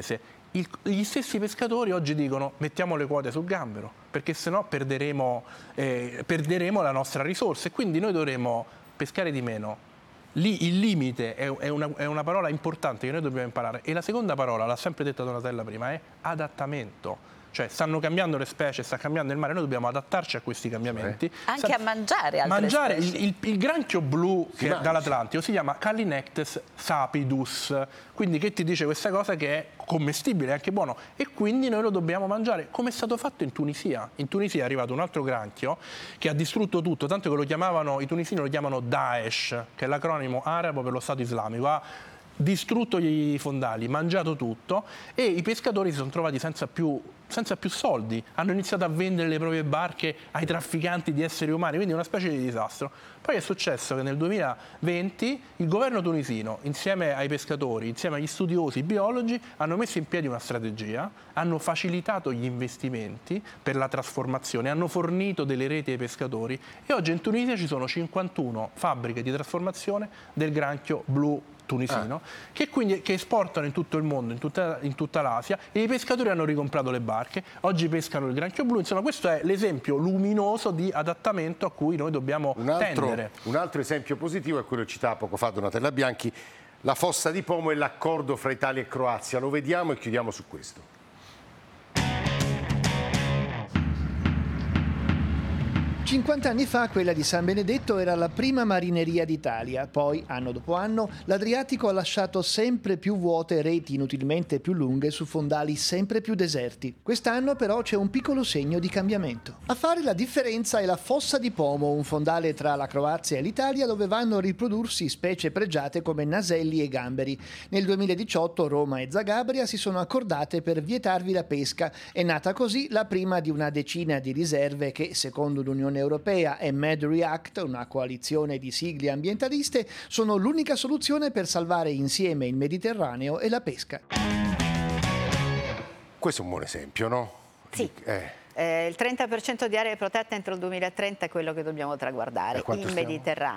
mese. Gli stessi pescatori oggi dicono mettiamo le quote sul gambero, perché sennò perderemo la nostra risorsa e quindi noi dovremo pescare di meno. Lì il limite è una parola importante che noi dobbiamo imparare. E la seconda parola, l'ha sempre detta Donatella prima, è adattamento. Cioè stanno cambiando le specie, sta cambiando il mare, noi dobbiamo adattarci a questi cambiamenti. Anche a mangiare altre specie. Il granchio blu dall'Atlantico si chiama Callinectes sapidus, quindi che ti dice questa cosa che è commestibile, è anche buono, e quindi noi lo dobbiamo mangiare, come è stato fatto in Tunisia. In Tunisia è arrivato un altro granchio che ha distrutto tutto, tanto che i tunisini lo chiamano Daesh, che è l'acronimo arabo per lo Stato islamico. Ha distrutto i fondali, mangiato tutto e i pescatori si sono trovati senza più soldi, hanno iniziato a vendere le proprie barche ai trafficanti di esseri umani, quindi una specie di disastro. Poi è successo che nel 2020 il governo tunisino, insieme ai pescatori, insieme agli studiosi, i biologi, hanno messo in piedi una strategia, hanno facilitato gli investimenti per la trasformazione, hanno fornito delle reti ai pescatori e oggi in Tunisia ci sono 51 fabbriche di trasformazione del granchio blu tunisino, che esportano in tutto il mondo, in tutta l'Asia, e i pescatori hanno ricomprato le barche, oggi pescano il granchio blu. Insomma, questo è l'esempio luminoso di adattamento a cui noi dobbiamo tendere. Un altro esempio positivo è quello che citava poco fa Donatella Bianchi, la fossa di Pomo e l'accordo fra Italia e Croazia. Lo vediamo e chiudiamo su questo. 50 anni fa quella di San Benedetto era la prima marineria d'Italia, poi anno dopo anno l'Adriatico ha lasciato sempre più vuote reti inutilmente più lunghe su fondali sempre più deserti. Quest'anno però c'è un piccolo segno di cambiamento. A fare la differenza è la fossa di Pomo, un fondale tra la Croazia e l'Italia dove vanno a riprodursi specie pregiate come naselli e gamberi. Nel 2018 Roma e Zagabria si sono accordate per vietarvi la pesca. È nata così la prima di una decina di riserve che, secondo l'Unione Europea e MedReact, una coalizione di sigle ambientaliste, sono l'unica soluzione per salvare insieme il Mediterraneo e la pesca. Questo è un buon esempio, no? Sì. Il 30% di aree protette entro il 2030 è quello che dobbiamo traguardare, il Mediterraneo.